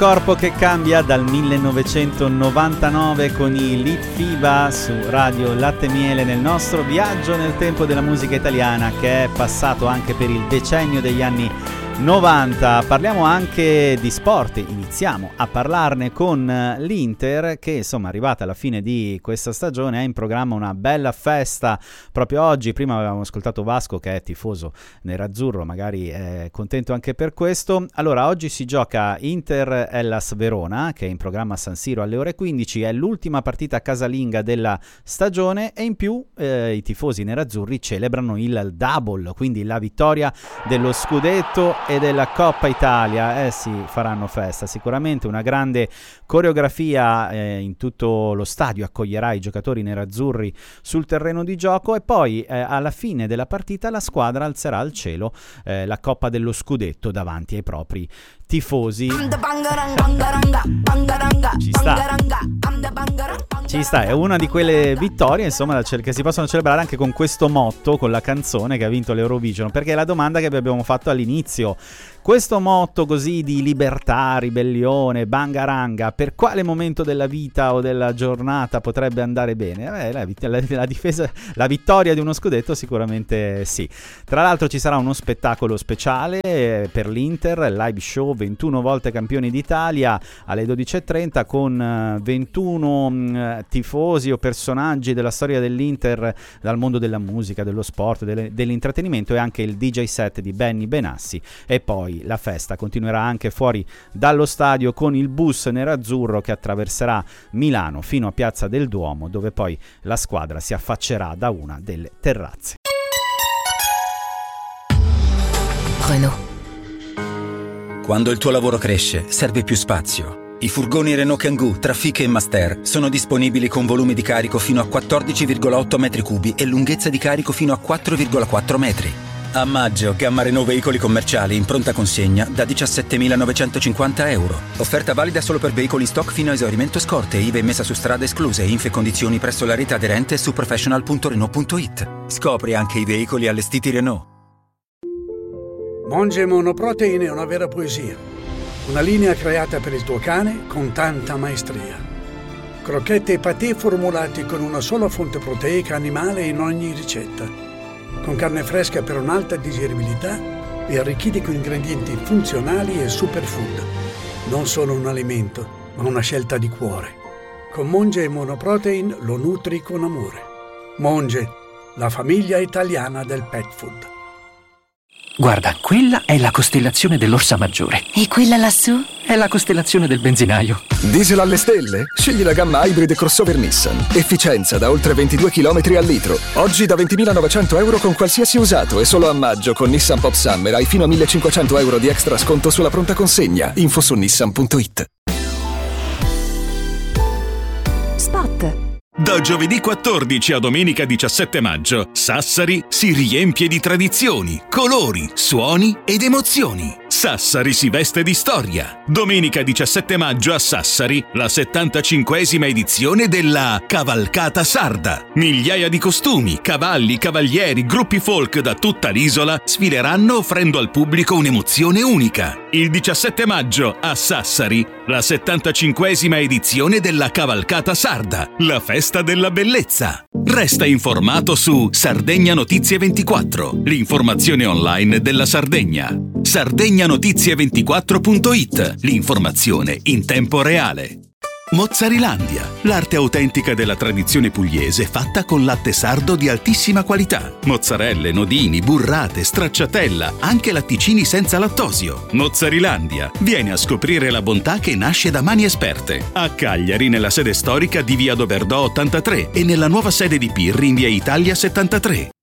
corpo che cambia dal 1999 con i Litfiba su Radio Latte Miele nel nostro viaggio nel tempo della musica italiana che è passato anche per il decennio degli anni 90. Parliamo anche di sport, iniziamo a parlarne con l'Inter che insomma arrivata alla fine di questa stagione ha in programma una bella festa proprio oggi. Prima avevamo ascoltato Vasco che è tifoso nerazzurro, magari è contento anche per questo. Allora oggi si gioca Inter-Hellas Verona che è in programma a San Siro alle ore 15, è l'ultima partita casalinga della stagione e in più i tifosi nerazzurri celebrano il double, quindi la vittoria dello scudetto e della Coppa Italia. Sì, faranno festa, sicuramente una grande coreografia in tutto lo stadio accoglierà i giocatori nerazzurri sul terreno di gioco e poi alla fine della partita la squadra alzerà al cielo la Coppa dello Scudetto davanti ai propri tifosi. Ci sta, è una di quelle vittorie insomma che si possono celebrare anche con questo motto, con la canzone che ha vinto l'Eurovision, perché è la domanda che vi abbiamo fatto all'inizio. Questo motto così di libertà, ribellione, bangaranga, per quale momento della vita o della giornata potrebbe andare bene? La difesa, la vittoria di uno scudetto sicuramente sì. Tra l'altro ci sarà uno spettacolo speciale per l'Inter, live show 21 volte campioni d'Italia alle 12.30 con 21 tifosi o personaggi della storia dell'Inter dal mondo della musica, dello sport, dell'intrattenimento e anche il DJ set di Benny Benassi e poi la festa continuerà anche fuori dallo stadio con il bus nerazzurro che attraverserà Milano fino a Piazza del Duomo dove poi la squadra si affaccerà da una delle terrazze. Renault. Quando il tuo lavoro cresce, serve più spazio. I furgoni Renault Kangoo, Trafic e Master sono disponibili con volumi di carico fino a 14,8 metri cubi e lunghezza di carico fino a 4,4 metri. A maggio, gamma Renault veicoli commerciali in pronta consegna da 17.950 euro. Offerta valida solo per veicoli in stock fino a esaurimento scorte, IVA e messa su strada escluse, info e condizioni presso la rete aderente su professional.renault.it. Scopri anche i veicoli allestiti Renault. Monge Monoprotein è una vera poesia. Una linea creata per il tuo cane con tanta maestria. Crocchette e patè formulati con una sola fonte proteica animale in ogni ricetta. Con carne fresca per un'alta digeribilità e arricchiti con ingredienti funzionali e superfood. Non solo un alimento, ma una scelta di cuore. Con Monge Monoprotein lo nutri con amore. Monge, la famiglia italiana del pet food. Guarda, quella è la costellazione dell'Orsa Maggiore. E quella lassù? È la costellazione del benzinaio. Diesel alle stelle? Scegli la gamma Hybrid crossover Nissan. Efficienza da oltre 22 km al litro. Oggi da 20.900 euro con qualsiasi usato e solo a maggio con Nissan Pop Summer hai fino a 1.500 euro di extra sconto sulla pronta consegna. Info su nissan.it. Spot. Da giovedì 14 a domenica 17 maggio, Sassari si riempie di tradizioni, colori, suoni ed emozioni. Sassari si veste di storia. Domenica 17 maggio a Sassari, la 75esima edizione della Cavalcata Sarda. Migliaia di costumi, cavalli, cavalieri, gruppi folk da tutta l'isola sfileranno offrendo al pubblico un'emozione unica. Il 17 maggio a Sassari, la 75esima edizione della Cavalcata Sarda, la festa della bellezza. Resta informato su Sardegna Notizie 24, l'informazione online della Sardegna. SardegnaNotizie24.it, l'informazione in tempo reale. Mozzarilandia, l'arte autentica della tradizione pugliese fatta con latte sardo di altissima qualità. Mozzarelle, nodini, burrate, stracciatella, anche latticini senza lattosio. Mozzarilandia, vieni a scoprire la bontà che nasce da mani esperte. A Cagliari nella sede storica di via Doberdò 83 e nella nuova sede di Pirri in via Italia 73.